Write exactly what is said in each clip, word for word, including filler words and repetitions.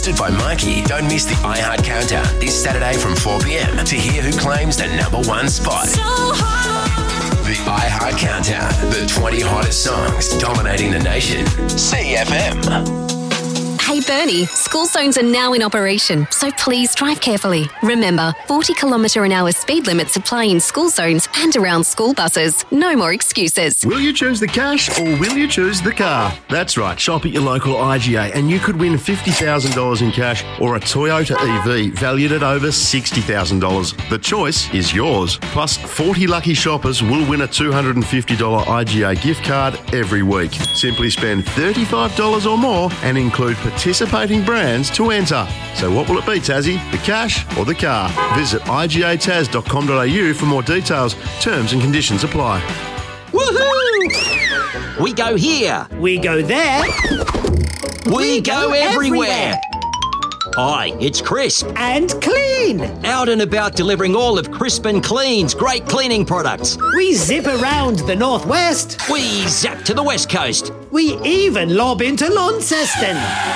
Hosted by Mikey, don't miss the iHeart Countdown this Saturday from four p.m. to hear who claims the number one spot. So hot. The iHeart Countdown, the twenty hottest songs dominating the nation. C F M. Hey Bernie, school zones are now in operation, so please drive carefully. Remember, forty kilometre an hour speed limits apply in school zones and around school buses. No more excuses. Will you choose the cash or will you choose the car? That's right, shop at your local I G A and you could win fifty thousand dollars in cash or a Toyota E V valued at over sixty thousand dollars. The choice is yours. Plus, forty lucky shoppers will win a two hundred fifty dollars I G A gift card every week. Simply spend thirty-five dollars or more and include participating brands to enter. So what will it be, Tassie? The cash or the car? Visit I G A taz dot com dot a u for more details. Terms and conditions apply. Woohoo! We go here. We go there. We, we go, go everywhere. everywhere. Hi, it's Crisp. And Clean. Out and about delivering all of Crisp and Clean's great cleaning products. We zip around the northwest. We zap to the west coast. We even lob into Launceston.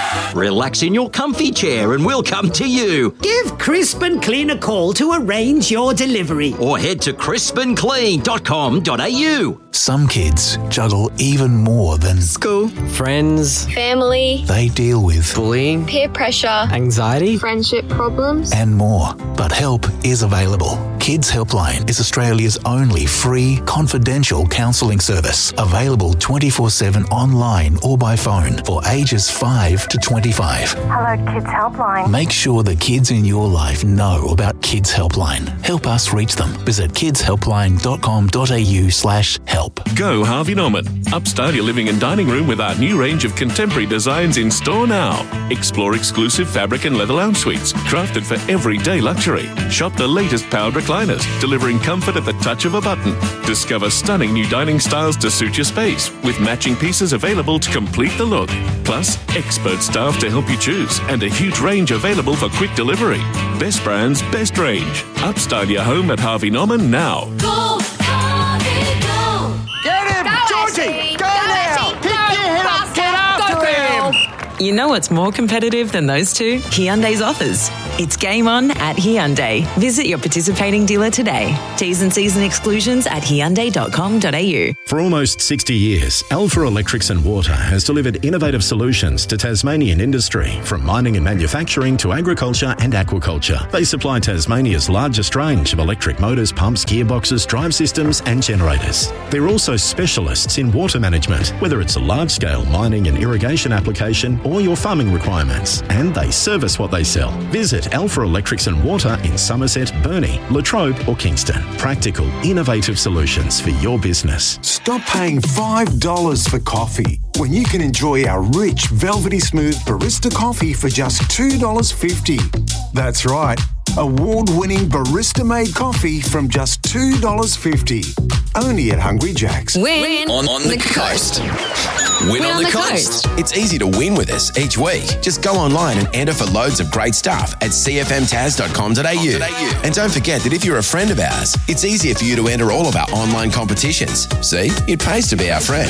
Relax in your comfy chair and we'll come to you. Give Crisp and Clean a call to arrange your delivery. Or head to crisp and clean dot com dot a u. Some kids juggle even more than school, friends, family. They deal with bullying, peer pressure, anxiety, friendship problems, and more. But help is available. Kids Helpline is Australia's only free, confidential counselling service, available twenty-four seven online or by phone for ages five to twenty-five. Hello, Kids Helpline. Make sure the kids in your life know about Kids Helpline. Help us reach them. Visit kids helpline dot com dot a u slash help. Go Harvey Norman. Upstyle your living and dining room with our new range of contemporary designs in store now. Explore exclusive fabric and leather lounge suites, crafted for everyday luxury. Shop the latest powered recliners, delivering comfort at the touch of a button. Discover stunning new dining styles to suit your space, with matching pieces available to complete the look. Plus, expert staff to help you choose, and a huge range available for quick delivery. Best brands, best range. Upstyle your home at Harvey Norman now. Go, Harvey, go. Get him, go Georgie! Go, go now! Go, Pick your head up, get after him! You know what's more competitive than those two? Hyundai's offers. It's game on at Hyundai. Visit your participating dealer today. T's and C's and exclusions at hyundai dot com dot a u. For almost sixty years, Alpha Electrics and Water has delivered innovative solutions to Tasmanian industry, from mining and manufacturing to agriculture and aquaculture. They supply Tasmania's largest range of electric motors, pumps, gearboxes, drive systems and generators. They're also specialists in water management, whether it's a large-scale mining and irrigation application or your farming requirements, and they service what they sell. Visit Alpha Electrics and Water in Somerset, Burnie, Latrobe or Kingston. Practical, innovative solutions for your business. Stop paying five dollars for coffee when you can enjoy our rich, velvety smooth barista coffee for just two dollars fifty. That's right, award-winning barista-made coffee from just two dollars fifty. Only at Hungry Jack's. Win on, on the, the coast. coast. Win, win on, on the, the coast. coast. It's easy to win with us each week. Just go online and enter for loads of great stuff at c f m taz dot com dot a u. And don't forget that if you're a friend of ours, it's easier for you to enter all of our online competitions. See, it pays to be our friend.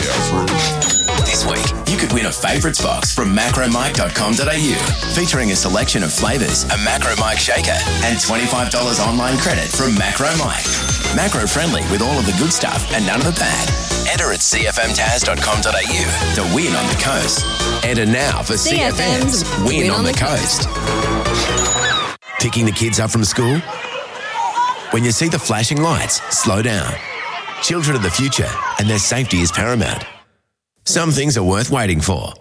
This week, you could win a favourites box from macro mike dot com dot a u, featuring a selection of flavours, a Macro Mike shaker, and twenty-five dollars online credit from Macro Mike. Macro friendly with all of the good stuff and none of the bad. Enter at c f m taz dot com dot a u to win on the coast. Enter now for C F M's Win, win on, on the, the coast. coast. Picking the kids up from school? When you see the flashing lights, slow down. Children are the future and their safety is paramount. Some things are worth waiting for.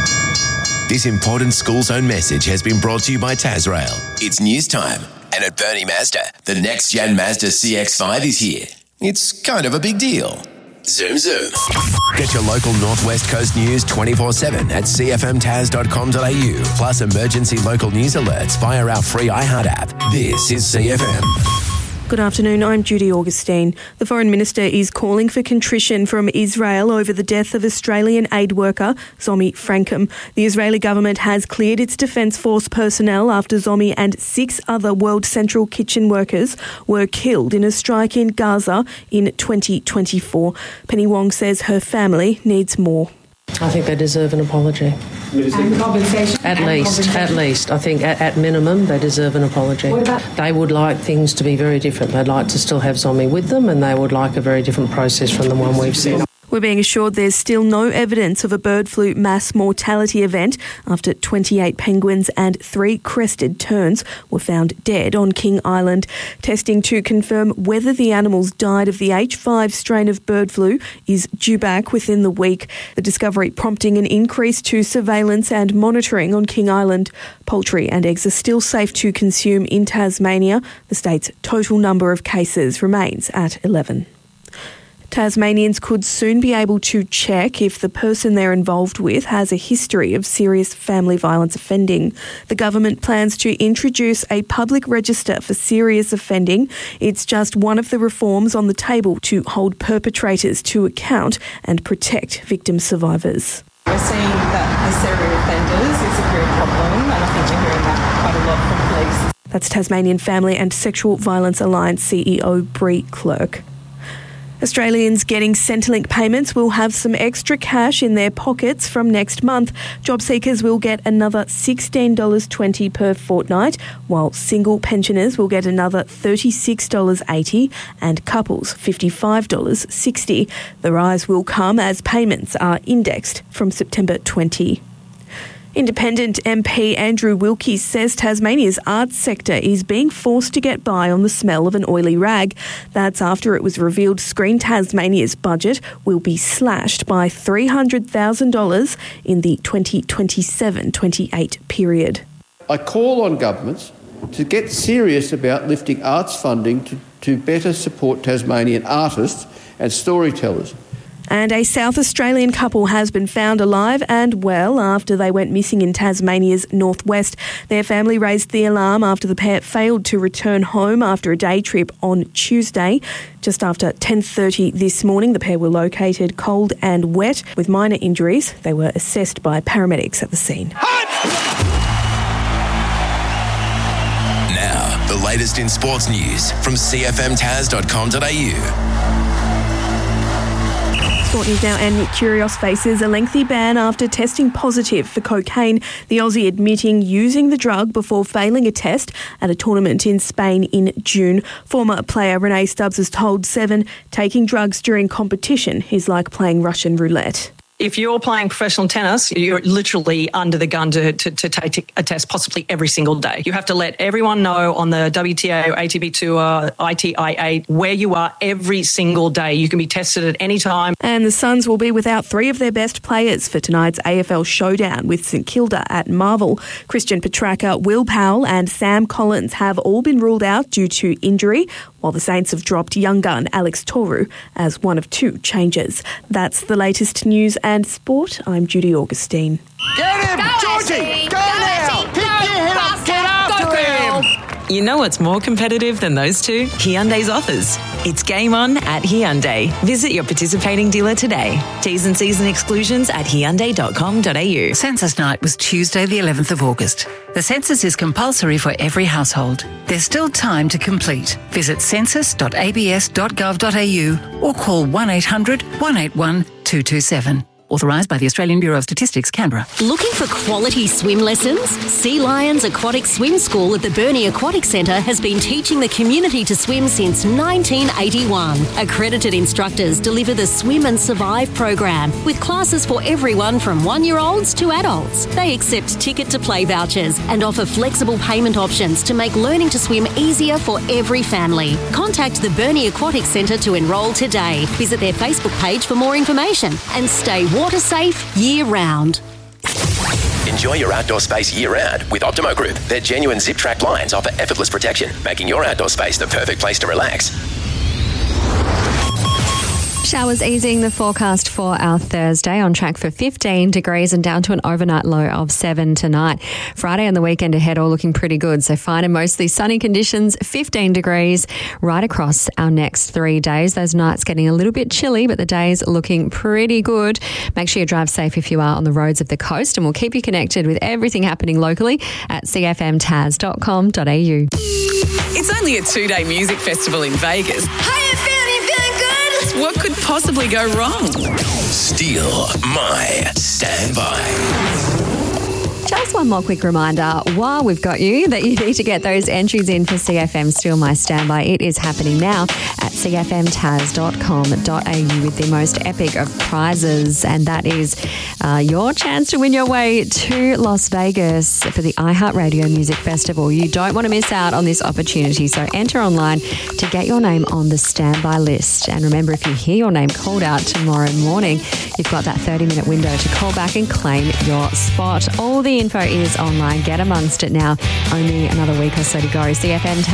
This important school zone message has been brought to you by Tazrail. It's news time. And at Bernie Mazda, the next-gen Mazda C X five is here. It's kind of a big deal. Zoom, zoom. Get your local Northwest Coast news twenty-four seven at c f m taz dot com dot a u, plus emergency local news alerts via our free iHeart app. This is C F M. Good afternoon, I'm Judy Augustine. The Foreign Minister is calling for contrition from Israel over the death of Australian aid worker Zomi Frankham. The Israeli government has cleared its Defence Force personnel after Zomi and six other World Central Kitchen workers were killed in a strike in Gaza in twenty twenty-four. Penny Wong says her family needs more. I think they deserve an apology. And compensation? At and least, at least. I think at, at minimum they deserve an apology. What about- They would like things to be very different. They'd like to still have Zombie with them, and they would like a very different process from the one we've seen. We're being assured there's still no evidence of a bird flu mass mortality event after twenty-eight penguins and three crested terns were found dead on King Island. Testing to confirm whether the animals died of the H five strain of bird flu is due back within the week. The discovery prompting an increase to surveillance and monitoring on King Island. Poultry and eggs are still safe to consume in Tasmania. The state's total number of cases remains at eleven. Tasmanians could soon be able to check if the person they're involved with has a history of serious family violence offending. The government plans to introduce a public register for serious offending. It's just one of the reforms on the table to hold perpetrators to account and protect victim survivors. We're seeing that the serial offenders is a real problem, and I think we're hearing that quite a lot from police. That's Tasmanian Family and Sexual Violence Alliance C E O Bree Clerk. Australians getting Centrelink payments will have some extra cash in their pockets from next month. Job seekers will get another sixteen dollars twenty per fortnight, while single pensioners will get another thirty-six dollars eighty and couples fifty-five dollars sixty. The rise will come as payments are indexed from September twentieth. Independent M P Andrew Wilkie says Tasmania's arts sector is being forced to get by on the smell of an oily rag. That's after it was revealed Screen Tasmania's budget will be slashed by three hundred thousand dollars in the twenty twenty-seven twenty-eight period. I call on governments to get serious about lifting arts funding to, to better support Tasmanian artists and storytellers. And a South Australian couple has been found alive and well after they went missing in Tasmania's northwest. Their family raised the alarm after the pair failed to return home after a day trip on Tuesday. Just after ten thirty this morning, the pair were located cold and wet with minor injuries. They were assessed by paramedics at the scene. Now, the latest in sports news from c f m tas dot com dot a u. Sport news now, and Kyrgios faces a lengthy ban after testing positive for cocaine. The Aussie admitting using the drug before failing a test at a tournament in Spain in June. Former player Renee Stubbs has told Seven taking drugs during competition is like playing Russian roulette. If you're playing professional tennis, you're literally under the gun to, to, to take a test possibly every single day. You have to let everyone know on the W T A or A T P Tour, I T I A, where you are every single day. You can be tested at any time. And the Suns will be without three of their best players for tonight's A F L showdown with St Kilda at Marvel. Christian Petracca, Will Powell and Sam Collins have all been ruled out due to injury, while the Saints have dropped young gun Alex Toru as one of two changes. That's the latest news and sport. I'm Judy Augustine. Get him, Go, Georgie! Ashley! Go, Go, now! Ashley! Pick Go, your head up, faster! get after Go, him! girl! You know what's more competitive than those two? Hyundai's offers. It's game on at Hyundai. Visit your participating dealer today. T's and C's and exclusions at hyundai dot com dot a u. Census night was Tuesday the eleventh of August. The census is compulsory for every household. There's still time to complete. Visit census dot a b s dot gov dot a u or call one eight hundred one eight one two two seven. Authorised by the Australian Bureau of Statistics, Canberra. Looking for quality swim lessons? Sea Lions Aquatic Swim School at the Burnie Aquatic Centre has been teaching the community to swim since nineteen eighty-one. Accredited instructors deliver the Swim and Survive program with classes for everyone from one-year-olds to adults. They accept ticket-to-play vouchers and offer flexible payment options to make learning to swim easier for every family. Contact the Burnie Aquatic Centre to enrol today. Visit their Facebook page for more information and stay water safe year-round. Enjoy your outdoor space year-round with Optimo Group. Their genuine zip-track blinds offer effortless protection, making your outdoor space the perfect place to relax. Showers easing, the forecast for our Thursday, on track for fifteen degrees and down to an overnight low of seven tonight. Friday and the weekend ahead all looking pretty good. So fine and mostly sunny conditions, fifteen degrees right across our next three days. Those nights getting a little bit chilly, but the days looking pretty good. Make sure you drive safe if you are on the roads of the coast, and we'll keep you connected with everything happening locally at c f m tas dot com dot a u. It's only a two-day music festival in Vegas. How you feeling? You feeling good? Yes, what could possibly go wrong? Steal My Standby. Just one more quick reminder while we've got you that you need to get those entries in for C F M Still My Standby. It is happening now at c f m taz dot com dot a u with the most epic of prizes, and that is uh, your chance to win your way to Las Vegas for the iHeartRadio Music Festival. You don't want to miss out on this opportunity, so enter online to get your name on the standby list. And remember, if you hear your name called out tomorrow morning, you've got that thirty-minute window to call back and claim your spot. All the info is online. Get amongst it now. Only another week or so to go. C F M